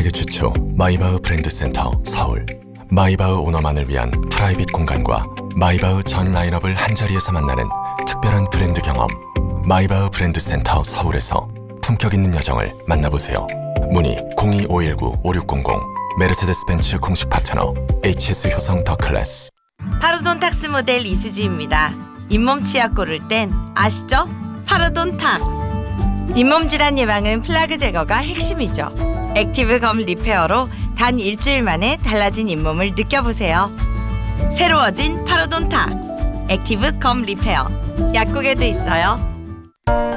세계 최초 마이바흐 브랜드 센터 서울. 마이바흐 오너만을 위한 프라이빗 공간과 마이바흐 전 라인업을 한자리에서 만나는 특별한 브랜드 경험. 마이바흐 브랜드 센터 서울에서 품격 있는 여정을 만나보세요. 문의 02-519-5600. 메르세데스 벤츠 공식 파트너 HS 효성 더 클래스. 파로돈탁스 모델 이수지입니다. 잇몸 치약 고를 땐 아시죠? 파로돈탁스. 잇몸 질환 예방은 플라그 제거가 핵심이죠. 액티브 검 리페어로 단 일주일 만에 달라진 잇몸을 느껴보세요. 새로워진 파로돈탁스 액티브 검 리페어. 약국에도 있어요.